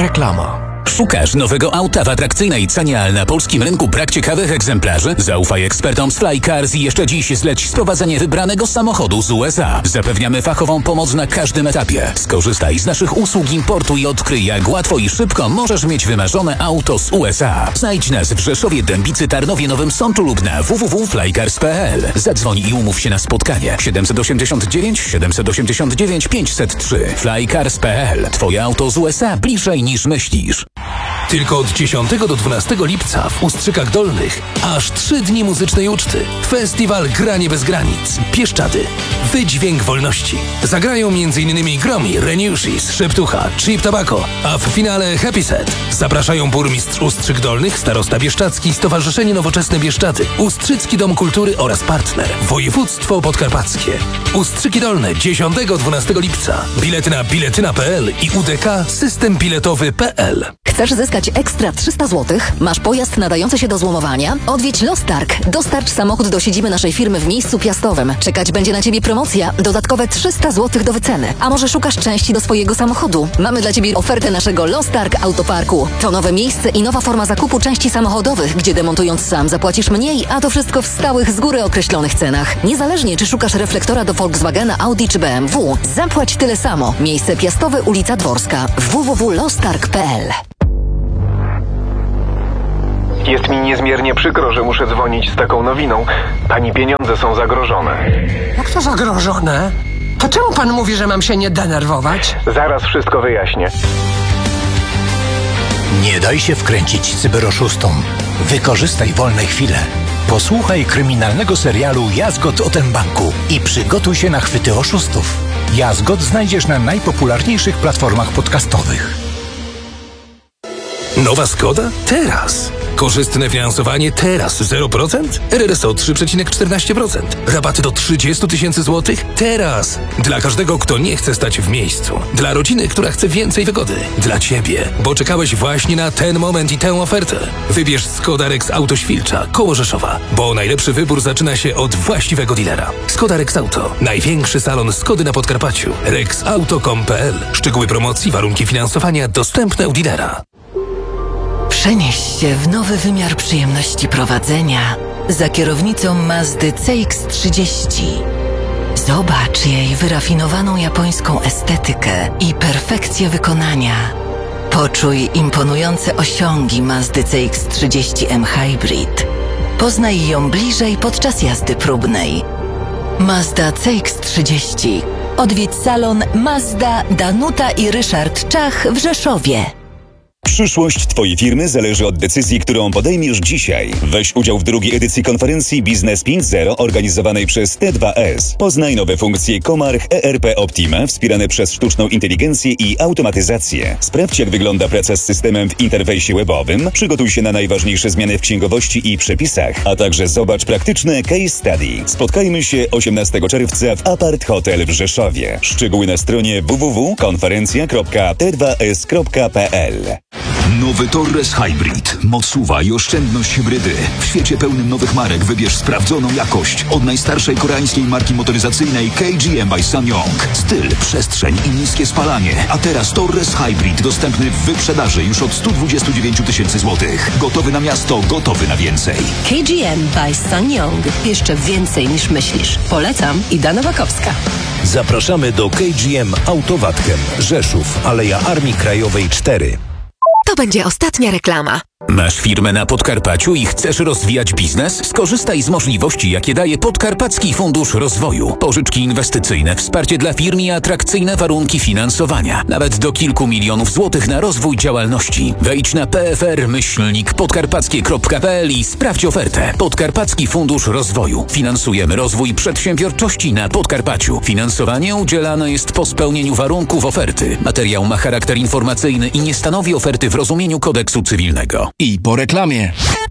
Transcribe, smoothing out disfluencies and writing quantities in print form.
Reklama. Szukasz nowego auta w atrakcyjnej cenie, ale na polskim rynku brak ciekawych egzemplarzy? Zaufaj ekspertom z Flycars i jeszcze dziś zleć sprowadzenie wybranego samochodu z USA. Zapewniamy fachową pomoc na każdym etapie. Skorzystaj z naszych usług importu i odkryj, jak łatwo i szybko możesz mieć wymarzone auto z USA. Znajdź nas w Rzeszowie, Dębicy, Tarnowie, Nowym Sączu lub na www.flycars.pl. Zadzwoń i umów się na spotkanie. 789 503. Flycars.pl. Twoje auto z USA bliżej niż myślisz. Tylko od 10 do 12 lipca w Ustrzykach Dolnych aż 3 dni muzycznej uczty. Festiwal Granie bez granic. Pieszczady. Wydźwięk wolności. Zagrają m.in. Gromi, Reniusis, Szeptucha, Cheap Tobacco, a w finale Happy Set. Zapraszają burmistrz Ustrzyk Dolnych, starosta bieszczadzki, Stowarzyszenie Nowoczesne Bieszczady, Ustrzycki Dom Kultury oraz partner Województwo Podkarpackie. Ustrzyki Dolne 10-12 lipca. Bilety na biletyna.pl i UDK System Biletowy.pl. Chcesz zyskać ekstra 300 zł? Masz pojazd nadający się do złomowania? Odwiedź Lostarg. Dostarcz samochód do siedziby naszej firmy w miejscu Piastowym. Czekać będzie na Ciebie promocja. Dodatkowe 300 zł do wyceny. A może szukasz części do swojego samochodu? Mamy dla Ciebie ofertę naszego Lostarg Autoparku. To nowe miejsce i nowa forma zakupu części samochodowych, gdzie demontując sam zapłacisz mniej, a to wszystko w stałych, z góry określonych cenach. Niezależnie, czy szukasz reflektora do Volkswagena, Audi czy BMW, zapłać tyle samo. Miejsce Piastowe, ulica Dworska. www.lostarg.pl. Jest mi niezmiernie przykro, że muszę dzwonić z taką nowiną. Pani pieniądze są zagrożone. Jak to zagrożone? To czemu pan mówi, że mam się nie denerwować? Zaraz wszystko wyjaśnię. Nie daj się wkręcić cyberoszustom. Wykorzystaj wolne chwile. Posłuchaj kryminalnego serialu Jazgot o tym banku i przygotuj się na chwyty oszustów. Jazgot znajdziesz na najpopularniejszych platformach podcastowych. Nowa Skoda? Teraz. Korzystne finansowanie teraz 0%? RRSO 3,14%. Rabaty do 30 000 złotych? Teraz. Dla każdego, kto nie chce stać w miejscu. Dla rodziny, która chce więcej wygody. Dla Ciebie, bo czekałeś właśnie na ten moment i tę ofertę. Wybierz Skoda Rex Auto Świlcza, koło Rzeszowa, bo najlepszy wybór zaczyna się od właściwego dealera. Skoda Rex Auto. Największy salon Skody na Podkarpaciu. rexauto.com.pl. Szczegóły promocji, warunki finansowania dostępne u dealera. Przenieś się w nowy wymiar przyjemności prowadzenia za kierownicą Mazdy CX-30. Zobacz jej wyrafinowaną japońską estetykę i perfekcję wykonania. Poczuj imponujące osiągi Mazdy CX-30M Hybrid. Poznaj ją bliżej podczas jazdy próbnej. Mazda CX-30. Odwiedź salon Mazda, Danuta i Ryszard Czach w Rzeszowie. Przyszłość Twojej firmy zależy od decyzji, którą podejmiesz dzisiaj. Weź udział w drugiej edycji konferencji Biznes 5.0 organizowanej przez T2S. Poznaj nowe funkcje Comarch ERP Optima wspierane przez sztuczną inteligencję i automatyzację. Sprawdź, jak wygląda praca z systemem w interfejsie webowym. Przygotuj się na najważniejsze zmiany w księgowości i przepisach, a także zobacz praktyczne case study. Spotkajmy się 18 czerwca w Apart Hotel w Rzeszowie. Szczegóły na stronie www.konferencja.t2s.pl. Nowy Torres Hybrid. Moc SUV i oszczędność hybrydy. W świecie pełnym nowych marek wybierz sprawdzoną jakość od najstarszej koreańskiej marki motoryzacyjnej KGM by SsangYong. Styl, przestrzeń i niskie spalanie. A teraz Torres Hybrid dostępny w wyprzedaży już od 129 000 złotych. Gotowy na miasto, gotowy na więcej. KGM by SsangYong. Jeszcze więcej niż myślisz. Polecam, Ida Nowakowska. Zapraszamy do KGM Autowatchem. Rzeszów, Aleja Armii Krajowej 4. To będzie ostatnia reklama. Masz firmę na Podkarpaciu i chcesz rozwijać biznes? Skorzystaj z możliwości, jakie daje Podkarpacki Fundusz Rozwoju. Pożyczki inwestycyjne, wsparcie dla firm i atrakcyjne warunki finansowania. Nawet do kilku milionów złotych na rozwój działalności. Wejdź na pfr-podkarpackie.pl i sprawdź ofertę. Podkarpacki Fundusz Rozwoju. Finansujemy rozwój przedsiębiorczości na Podkarpaciu. Finansowanie udzielane jest po spełnieniu warunków oferty. Materiał ma charakter informacyjny i nie stanowi oferty w rozumieniu kodeksu cywilnego. I po reklamie.